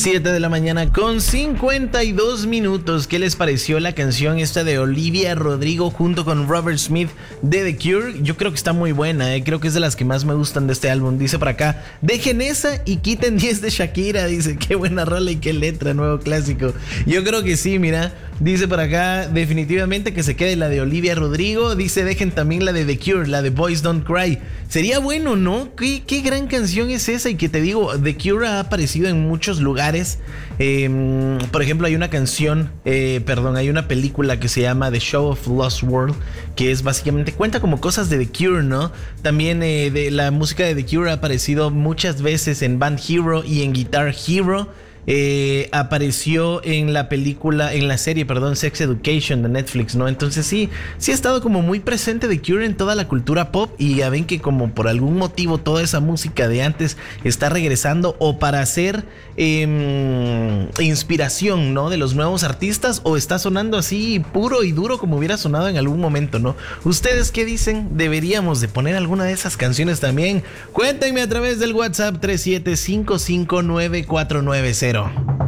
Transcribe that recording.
7 de la mañana con 52 minutos. ¿Qué les pareció la canción esta de Olivia Rodrigo junto con Robert Smith de The Cure? Yo creo que está muy buena, creo que es de las que más me gustan de este álbum. Dice por acá, dejen esa y quiten 10 de Shakira. Dice, qué buena rola y qué letra, nuevo clásico. Yo creo que sí, mira. Dice por acá, definitivamente que se quede la de Olivia Rodrigo. Dice, dejen también la de The Cure, la de Boys Don't Cry. Sería bueno, ¿no? Qué gran canción es esa. Y que te digo, The Cure ha aparecido en muchos lugares. Por ejemplo, hay una canción, hay una película que se llama The Show of Lost World, que es básicamente, cuenta como cosas de The Cure, ¿no? También de la música de The Cure ha aparecido muchas veces en Band Hero y en Guitar Hero. Apareció en la serie, Sex Education de Netflix, ¿no? Entonces sí ha estado como muy presente The Cure en toda la cultura pop. Y ya ven que como por algún motivo toda esa música de antes está regresando, o para hacer inspiración, ¿no? De los nuevos artistas, o está sonando así puro y duro como hubiera sonado en algún momento, ¿no? ¿Ustedes qué dicen? ¿Deberíamos de poner alguna de esas canciones también? Cuéntenme a través del WhatsApp 37559490.